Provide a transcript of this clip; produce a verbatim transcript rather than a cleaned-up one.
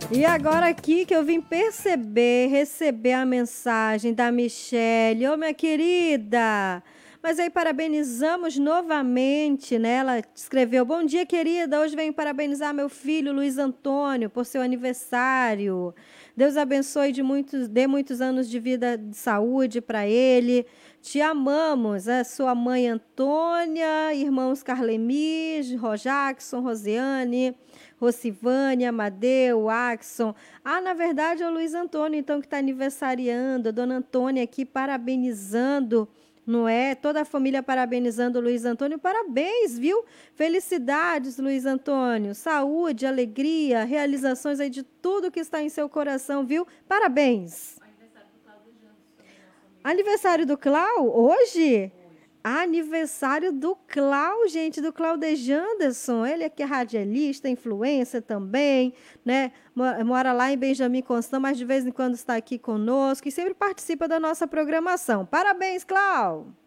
E agora aqui que eu vim perceber, receber a mensagem da Michele. Ô, minha querida! Mas aí parabenizamos novamente, né? Ela escreveu: bom dia, querida. Hoje venho parabenizar meu filho Luiz Antônio por seu aniversário. Deus abençoe de muitos, dê muitos anos de vida, de saúde para ele. Te amamos, a sua mãe Antônia, irmãos Carlemis, Rojackson, Rosiane, Rocivânia, Amadeu, Axson. Ah, na verdade é o Luiz Antônio, então, que está aniversariando. A dona Antônia aqui parabenizando, não é? Toda a família parabenizando o Luiz Antônio. Parabéns, viu? Felicidades, Luiz Antônio. Saúde, alegria, realizações aí de tudo que está em seu coração, viu? Parabéns. Aniversário do Clau? Hoje? Aniversário do Clau, gente, do Claudejanderson. Ele é que é radialista, influencer também, né? Mora lá em Benjamin Constant, mas de vez em quando está aqui conosco e sempre participa da nossa programação. Parabéns, Clau!